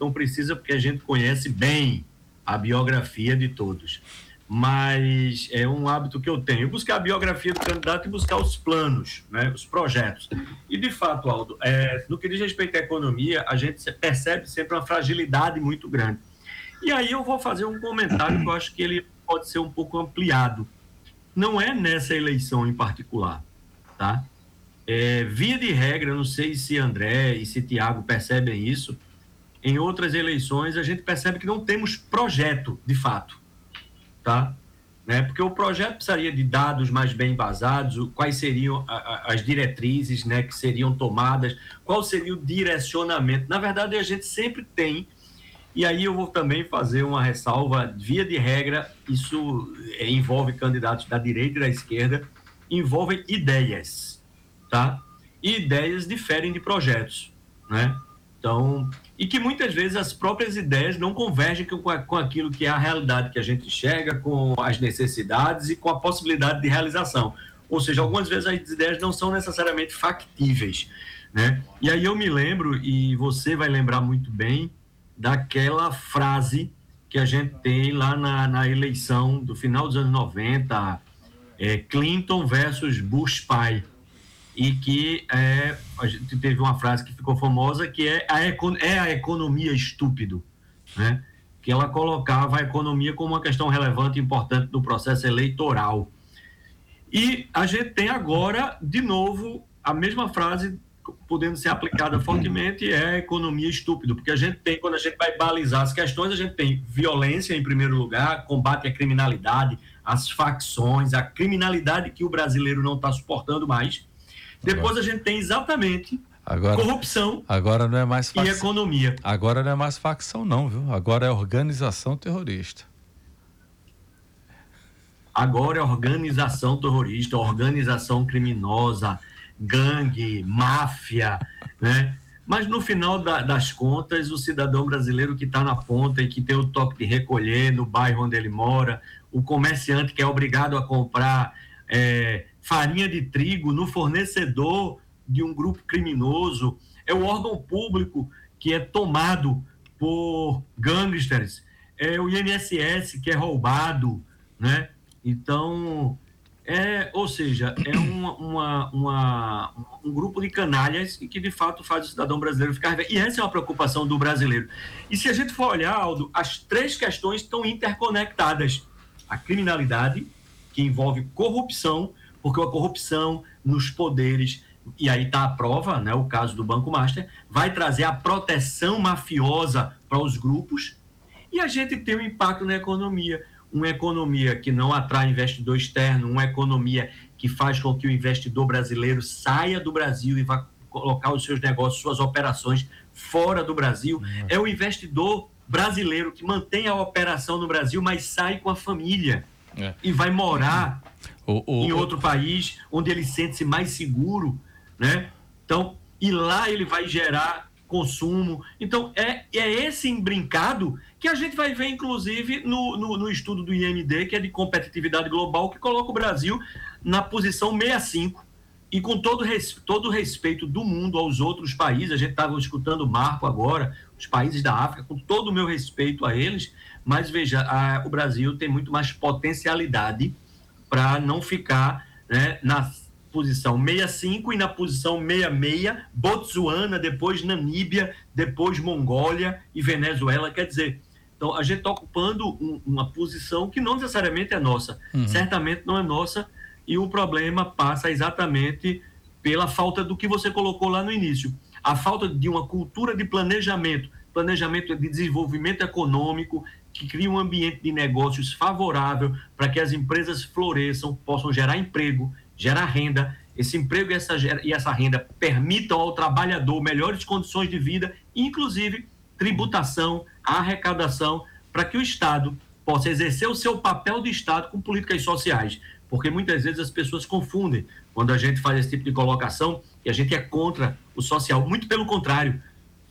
não precisa, porque a gente conhece bem a biografia de todos. Mas é um hábito que eu tenho, buscar a biografia do candidato e buscar os planos, né, os projetos. E, de fato, Aldo, no que diz respeito à economia, a gente percebe sempre uma fragilidade muito grande. E aí eu vou fazer um comentário que eu acho que ele pode ser um pouco ampliado. Não é nessa eleição em particular, tá? Via de regra, não sei se André e se Tiago percebem isso, em outras eleições a gente percebe que não temos projeto, de fato. Tá? Né? Porque o projeto precisaria de dados mais bem embasados, quais seriam as diretrizes, né, que seriam tomadas, qual seria o direcionamento. Na verdade, a gente sempre tem, e aí eu vou também fazer uma ressalva, via de regra, isso envolve candidatos da direita e da esquerda, envolvem ideias, tá? E ideias diferem de projetos, né? Então, e que muitas vezes as próprias ideias não convergem com aquilo que é a realidade que a gente enxerga, com as necessidades e com a possibilidade de realização. Ou seja, algumas vezes as ideias não são necessariamente factíveis, né? E aí eu me lembro, e você vai lembrar muito bem, daquela frase que a gente tem lá na eleição do final dos anos 90, Clinton versus Bush pai. E que a gente teve uma frase que ficou famosa, que é a economia estúpido, né? Que ela colocava a economia como uma questão relevante e importante no processo eleitoral. E a gente tem agora, de novo, a mesma frase podendo ser aplicada fortemente, é a economia estúpido, porque a gente tem, quando a gente vai balizar as questões, a gente tem violência em primeiro lugar, combate à criminalidade, as facções, a criminalidade que o brasileiro não está suportando mais. Depois a gente tem exatamente corrupção agora não é mais e economia. Agora não é mais facção não, viu? Agora é organização terrorista. Agora é organização terrorista, organização criminosa, gangue, máfia, né? Mas no final das contas, o cidadão brasileiro que está na ponta e que tem o toque de recolher no bairro onde ele mora, o comerciante que é obrigado a comprar farinha de trigo no fornecedor de um grupo criminoso, é o órgão público que é tomado por gangsters, é o INSS que é roubado, né? Então, ou seja, é um grupo de canalhas que de fato faz o cidadão brasileiro ficar... E essa é uma preocupação do brasileiro. E se a gente for olhar, Aldo, as três questões estão interconectadas. A criminalidade, que envolve corrupção, porque a corrupção nos poderes, e aí está a prova, né, o caso do Banco Master, vai trazer a proteção mafiosa para os grupos, e a gente tem um impacto na economia, uma economia que não atrai investidor externo, uma economia que faz com que o investidor brasileiro saia do Brasil e vá colocar os seus negócios, suas operações fora do Brasil. É o investidor brasileiro que mantém a operação no Brasil, mas sai com a família e vai morar em outro país, onde ele sente-se mais seguro, né? Então, e lá ele vai gerar consumo. Então, é esse embrincado que a gente vai ver, inclusive, no estudo do IMD, que é de competitividade global, que coloca o Brasil na posição 65, e com todo o respeito do mundo aos outros países. A gente estava escutando o Marco agora, os países da África, com todo o meu respeito a eles, mas veja, o Brasil tem muito mais potencialidade para não ficar, né, na posição 65 e na posição 66, Botsuana, depois Namíbia, depois Mongólia e Venezuela. Quer dizer, então a gente está ocupando uma posição que não necessariamente é nossa, certamente não é nossa, e o problema passa exatamente pela falta do que você colocou lá no início, a falta de uma cultura de planejamento de desenvolvimento econômico, que cria um ambiente de negócios favorável para que as empresas floresçam, possam gerar emprego, gerar renda. Esse emprego e essa renda permitam ao trabalhador melhores condições de vida, inclusive tributação, arrecadação, para que o Estado possa exercer o seu papel de Estado com políticas sociais. Porque muitas vezes as pessoas confundem quando a gente faz esse tipo de colocação e a gente é contra o social. Muito pelo contrário.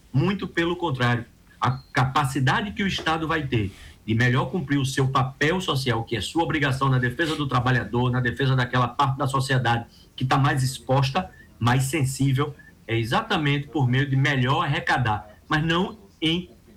A capacidade que o Estado vai ter de melhor cumprir o seu papel social, que é sua obrigação na defesa do trabalhador, na defesa daquela parte da sociedade que está mais exposta, mais sensível, é exatamente por meio de melhor arrecadar, mas não em